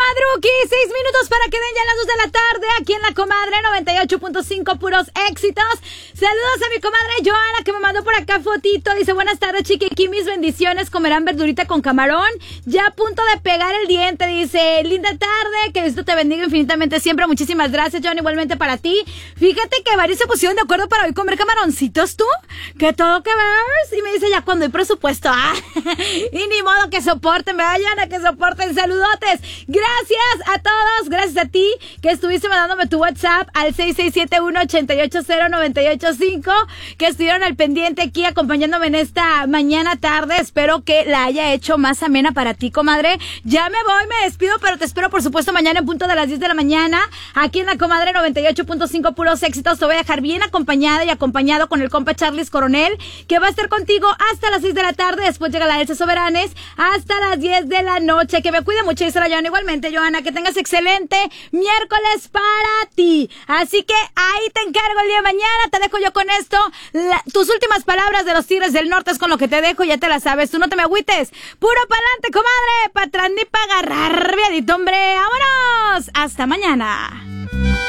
Madruki, 6 minutos para que den ya las 2 de la tarde aquí en La Comadre 98.5, puros éxitos. Saludos a mi comadre Joana, que me mandó por acá fotito. Dice, buenas tardes, chiquiqui, mis bendiciones. Comerán verdurita con camarón. Ya a punto de pegar el diente. Dice, linda tarde, que Dios te bendiga infinitamente siempre. Muchísimas gracias, Joana, igualmente para ti. Fíjate que varios se pusieron de acuerdo para hoy comer camaroncitos, tú. Que todo que ver. Y me dice, ya cuando hay presupuesto. Y ni modo que soporten, ¿verdad, Joana? Que soporten. Saludotes. Gracias a todos. Gracias a ti que estuviste mandándome tu WhatsApp al 6671-880985, que estuvieron al pendiente aquí acompañándome en esta mañana tarde. Espero que la haya hecho más amena para ti, comadre. Ya me voy, me despido, pero te espero por supuesto mañana en punto de las 10 de la mañana aquí en La Comadre 98.5, puros éxitos. Te voy a dejar bien acompañada y acompañado con el compa Charles Coronel, que va a estar contigo hasta las 6 de la tarde. Después llega la Elsa Soberanes hasta las 10 de la noche. Que me cuide mucho, dice la Joana. Igualmente, Joana, que tengas excelente miércoles para ti. Así que ahí te encargo el día de mañana. Te dejo yo con esto. Tus últimas palabras de los Tigres del Norte es con lo que te dejo. Ya te la sabes. Tú no te me agüites. Puro pa'lante, comadre. Pa' atrás ni pa' agarrar. Viadito, hombre. ¡Vámonos! Hasta mañana.